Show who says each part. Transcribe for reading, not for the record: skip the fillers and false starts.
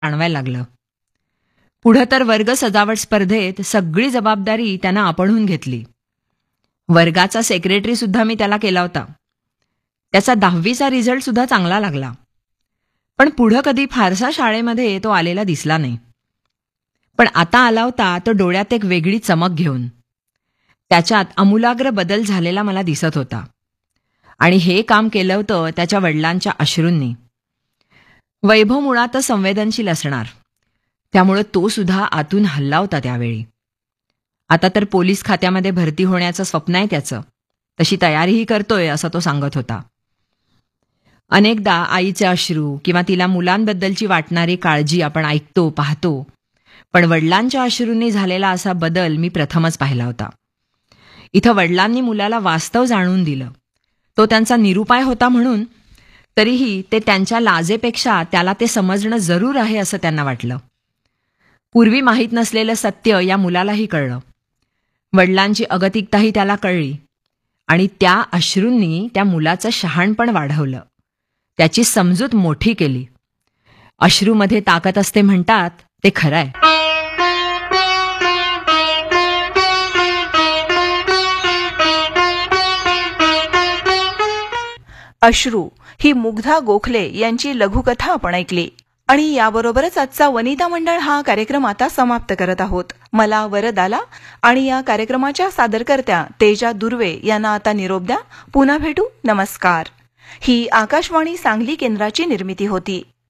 Speaker 1: जाणवायला लागलं. पुढं तर वर्ग सजावट स्पर्धेत सगळी जबाबदारी त्यानं आपणहून घेतली. वर्गाचा सेक्रेटरी सुद्धा मी त्याला केला होता. त्याचा 10वीचा रिझल्ट सुद्धा चांगला लागला. पण पुढं कधी फारसा शाळेमध्ये तो आलेला दिसला नाही. पण आता आला होता तो डोळ्यात एक वेगळी चमक घेऊन. त्याच्यात आमूलाग्र बदल झालेला मला दिसत होता. आणि हे काम केलं होतं त्याच्या वडिलांच्या अश्रूंनी. वैभव मुळातच संवेदनशील असणार, त्यामुळं तो सुद्धा आतून हलला होता त्यावेळी. आता तर पोलीस खात्यामध्ये भरती होण्याचं स्वप्न आहे त्याचं. तशी तयारीही करतोय असं तो सांगत होता. अनेकदा आईचे अश्रू किंवा तिला मुलांबद्दलची वाटणारी काळजी आपण ऐकतो, पाहतो. पण वडिलांच्या अश्रूंनी झालेला असा बदल मी प्रथमच पाहिला होता. इथं वडिलांनी मुलाला वास्तव जाणून दिलं. तो त्यांचा निरुपाय होता म्हणून, तरीही ते त्यांच्या लाजेपेक्षा त्याला ते समजणं जरूर आहे असं त्यांना वाटलं. पूर्वी माहीत नसलेलं सत्य या मुलालाही कळलं. वडिलांची अगतिकताही त्याला कळली. आणि त्या अश्रूंनी त्या मुलाचं शहाणपण वाढवलं, त्याची समजूत मोठी केली. अश्रूमध्ये ताकद असते म्हणतात, ते खरं आहे.
Speaker 2: अश्रू ही मुग्धा गोखले यांची लघुकथा आपण ऐकली. आणि याबरोबरच आजचा वनिता मंडळ हा कार्यक्रम आता समाप्त करत आहोत. मला वरदाला आणि या कार्यक्रमाच्या सादरकर्त्या तेजा दुर्वे यांना आता निरोप द्या. पुन्हा भेटू. नमस्कार. ही आकाशवाणी सांगली केंद्राची निर्मिती होती.